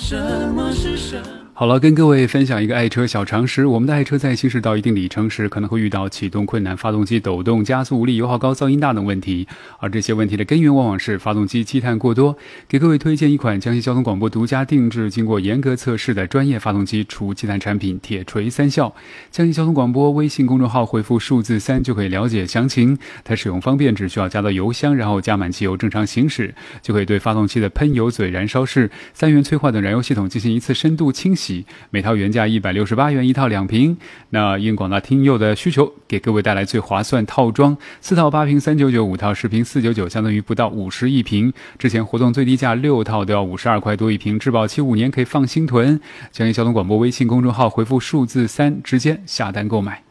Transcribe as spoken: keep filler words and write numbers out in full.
好了，跟各位分享一个爱车小常识。我们的爱车在行驶到一定里程时，可能会遇到启动困难、发动机抖动、加速无力、油耗高、噪音大等问题，而这些问题的根源往往是发动机积碳过多。给各位推荐一款江西交通广播独家定制、经过严格测试的专业发动机除积碳产品——铁锤三效。江西交通广播微信公众号回复数字三就可以了解详情。它使用方便，只需要加到油箱，然后加满汽油，正常行驶，就可以对发动机的喷油嘴、燃烧室、三元催化等燃油系统进行一次深度清洗。每套原价一百六十八元一套两瓶，那因广大听友的需求，给各位带来最划算套装，四套八瓶三九九，五套十瓶四九九，相当于不到五十一瓶。之前活动最低价六套都要五十二块多一瓶，质保期五年，可以放心囤。江西交通广播微信公众号回复数字三，直接下单购买。